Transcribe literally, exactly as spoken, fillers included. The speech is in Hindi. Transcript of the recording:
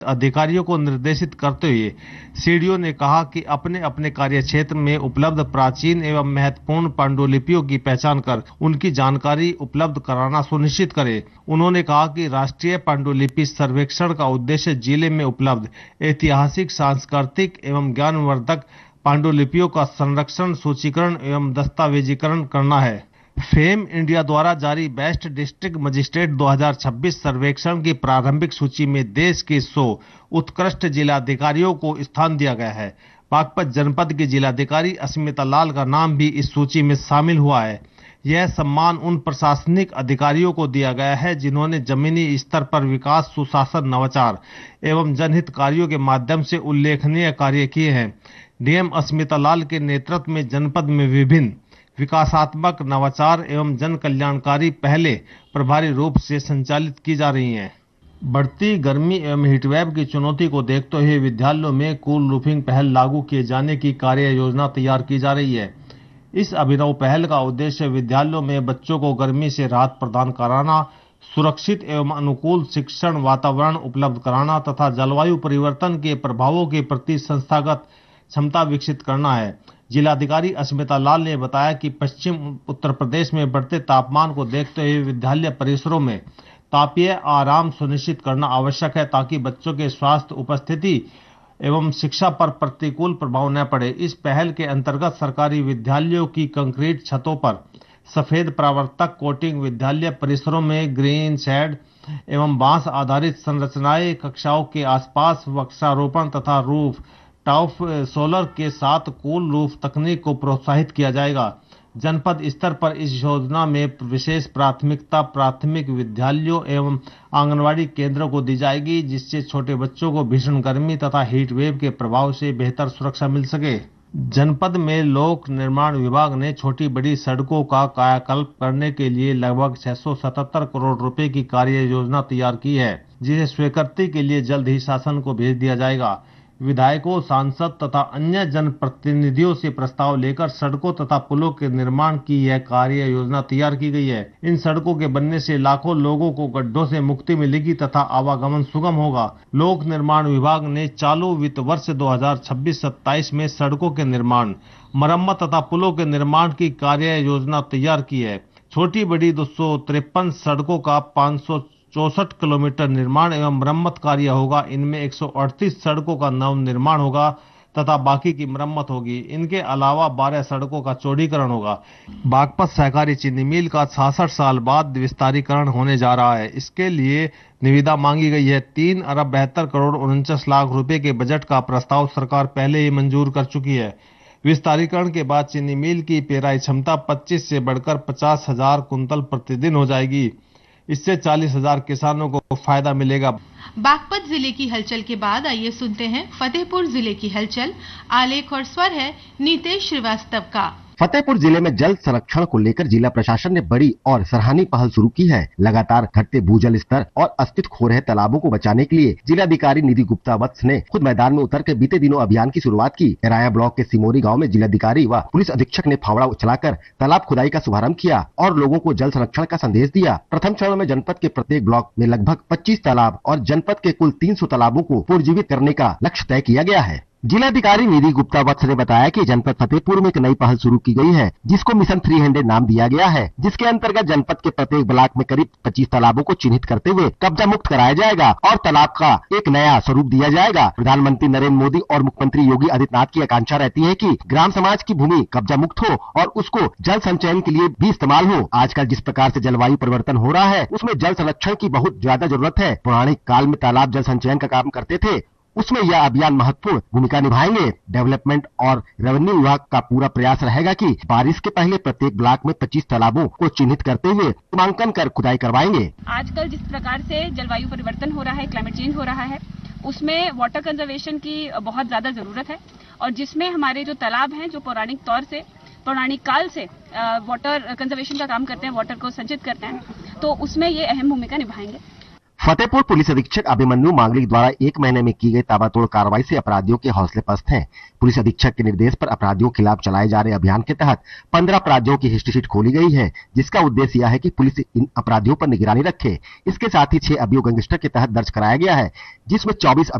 अधिकारियों को निर्देशित करते हुए सीडीओ ने कहा कि अपने अपने कार्य क्षेत्र में उपलब्ध प्राचीन एवं महत्वपूर्ण पांडुलिपियों की पहचान कर उनकी जानकारी उपलब्ध कराना सुनिश्चित करें। उन्होंने कहा कि राष्ट्रीय पांडुलिपि सर्वेक्षण का उद्देश्य जिले में उपलब्ध ऐतिहासिक, सांस्कृतिक एवं ज्ञानवर्धक पांडुलिपियों का संरक्षण, सूचीकरण एवं दस्तावेजीकरण करना है। फेम इंडिया द्वारा जारी बेस्ट डिस्ट्रिक्ट मजिस्ट्रेट दो हज़ार छब्बीस सर्वेक्षण की प्रारंभिक सूची में देश के सौ उत्कृष्ट जिलाधिकारियों को स्थान दिया गया है। बागपत जनपद के जिलाधिकारी अस्मिता लाल का नाम भी इस सूची में शामिल हुआ है। यह सम्मान उन प्रशासनिक अधिकारियों को दिया गया है जिन्होंने जमीनी स्तर पर विकास, सुशासन, नवाचार एवं जनहित कार्यों के माध्यम से उल्लेखनीय कार्य किए हैं। डीएम अस्मिता लाल के नेतृत्व में जनपद में विभिन्न विकासात्मक, नवाचार एवं जन कल्याणकारी पहले प्रभावी रूप से संचालित की जा रही हैं। बढ़ती गर्मी एवं हीटवेव की चुनौती को देखते हुए विद्यालयों में कूल रूफिंग पहल लागू किए जाने की कार्य योजना तैयार की जा रही है। इस अभिनव पहल का उद्देश्य विद्यालयों में बच्चों को गर्मी से राहत प्रदान कराना, सुरक्षित एवं अनुकूल शिक्षण वातावरण उपलब्ध कराना तथा जलवायु परिवर्तन के प्रभावों के प्रति संस्थागत क्षमता विकसित करना है। जिलाधिकारी अस्मिता लाल ने बताया कि पश्चिम उत्तर प्रदेश में बढ़ते तापमान को देखते हुए विद्यालय परिसरों में तापीय आराम सुनिश्चित करना आवश्यक है ताकि बच्चों के स्वास्थ्य, उपस्थिति एवं शिक्षा पर प्रतिकूल प्रभाव न पड़े। इस पहल के अंतर्गत सरकारी विद्यालयों की कंक्रीट छतों पर सफेद परावर्तक कोटिंग, विद्यालय परिसरों में ग्रीन शेड एवं बांस आधारित संरचनाएं, कक्षाओं के आसपास वृक्षारोपण तथा रूफ टॉप सोलर के साथ कूल रूफ तकनीक को प्रोत्साहित किया जाएगा। जनपद स्तर पर इस योजना में विशेष प्राथमिकता प्राथमिक विद्यालयों एवं आंगनवाड़ी केंद्रों को दी जाएगी, जिससे छोटे बच्चों को भीषण गर्मी तथा हीट वेव के प्रभाव से बेहतर सुरक्षा मिल सके। जनपद में लोक निर्माण विभाग ने छोटी बड़ी सड़कों का कायाकल्प करने के लिए लगभग छह सौ सतहत्तर करोड़ रुपए की कार्य योजना तैयार की है, जिसे स्वीकृति के लिए जल्द ही शासन को भेज दिया जाएगा। विधायकों, सांसद तथा अन्य जनप्रतिनिधियों से प्रस्ताव लेकर सड़कों तथा पुलों के निर्माण की यह कार्य योजना तैयार की गई है। इन सड़कों के बनने से लाखों लोगों को गड्ढों से मुक्ति मिलेगी तथा आवागमन सुगम होगा। लोक निर्माण विभाग ने चालू वित्त वर्ष दो हज़ार छब्बीस सत्ताईस में सड़कों के निर्माण, मरम्मत तथा पुलों के निर्माण की कार्य योजना तैयार की है। छोटी बड़ी दो सौ तिरपन सड़कों का पाँच सौ चौसठ किलोमीटर निर्माण एवं मरम्मत कार्य होगा। इनमें एक सौ अड़तीस सड़कों का नव निर्माण होगा तथा बाकी की मरम्मत होगी। इनके अलावा बारह सड़कों का चौड़ीकरण होगा। बागपत सहकारी चीनी मिल का छियासठ साल बाद विस्तारीकरण होने जा रहा है। इसके लिए निविदा मांगी गई है। तीन अरब बहत्तर करोड़ उनचास लाख रुपए के बजट का प्रस्ताव सरकार पहले ही मंजूर कर चुकी है। विस्तारीकरण के बाद चीनी मिल की पेराई क्षमता पच्चीस से बढ़कर पचास हजार कुंतल प्रतिदिन हो जाएगी। इससे चालीस हजार किसानों को फायदा मिलेगा। बागपत जिले की हलचल के बाद आइए सुनते हैं फतेहपुर जिले की हलचल। आलेख और स्वर है नीतेश श्रीवास्तव का। फतेहपुर जिले में जल संरक्षण को लेकर जिला प्रशासन ने बड़ी और सराहनीय पहल शुरू की है। लगातार घटते भूजल स्तर और अस्तित्व खो रहे तालाबों को बचाने के लिए जिलाधिकारी निधि गुप्ता वत्स ने खुद मैदान में उतर कर बीते दिनों अभियान की शुरुआत की। राया ब्लॉक के सिमोरी गांव में जिलाधिकारी व पुलिस अधीक्षक ने फावड़ा उछलाकर तालाब खुदाई का शुभारंभ किया और लोगों को जल संरक्षण का संदेश दिया। प्रथम चरण में जनपद के प्रत्येक ब्लॉक में लगभग पच्चीस तालाब और जनपद के कुल तीन सौ तालाबों को पुनर्जीवित करने का लक्ष्य तय किया गया है। जिलाधिकारी निधि गुप्ता वत्स ने बताया कि जनपद फतेहपुर में एक नई पहल शुरू की गई है, जिसको मिशन थ्री हंड्रेड नाम दिया गया है, जिसके अंतर्गत जनपद के प्रत्येक ब्लॉक में करीब पच्चीस तालाबों को चिन्हित करते हुए कब्जा मुक्त कराया जाएगा और तालाब का एक नया स्वरूप दिया जाएगा। प्रधानमंत्री नरेंद्र मोदी और मुख्यमंत्री योगी आदित्यनाथ की आकांक्षा रहती है कि ग्राम समाज की भूमि कब्जा मुक्त हो और उसको जल संचयन के लिए भी इस्तेमाल हो। आजकल जिस प्रकार से जलवायु परिवर्तन हो रहा है, उसमें जल संरक्षण की बहुत ज्यादा जरूरत है। पौराणिक काल में तालाब जल संचयन का काम करते थे, उसमें यह अभियान महत्वपूर्ण भूमिका निभाएंगे। डेवलपमेंट और रेवेन्यू विभाग का पूरा प्रयास रहेगा कि बारिश के पहले प्रत्येक ब्लॉक में पच्चीस तालाबों को चिन्हित करते हुए नामांकन कर खुदाई करवाएंगे। आजकल जिस प्रकार से जलवायु परिवर्तन हो रहा है, क्लाइमेट चेंज हो रहा है, उसमें वाटर कंजर्वेशन की बहुत ज्यादा जरूरत है और जिसमें हमारे जो तालाब हैं, जो पौराणिक तौर से पौराणिक काल से वाटर कंजर्वेशन का काम करते हैं, वाटर को संचित करते हैं, तो उसमें ये अहम भूमिका निभाएंगे। फतेहपुर पुलिस अधीक्षक अभिमन्यु मांगलिक द्वारा एक महीने में की गई ताबड़तोड़ कार्रवाई से अपराधियों के हौसले पस्त हैं। पुलिस अधीक्षक के निर्देश पर अपराधियों के खिलाफ चलाए जा रहे अभियान के तहत पंद्रह अपराधियों की हिस्ट्री शीट खोली गई है, जिसका उद्देश्य यह है कि पुलिस इन अपराधियों पर निगरानी रखे। इसके साथ ही छह अभियोग गैंगस्टर के तहत दर्ज कराया गया है, जिसमें चौबीस